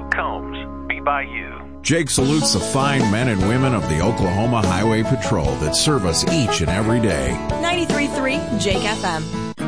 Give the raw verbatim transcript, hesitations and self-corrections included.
Combs, be by you. Jake salutes the fine men and women of the Oklahoma Highway Patrol that serve us each and every day. ninety-three point three Jake F M.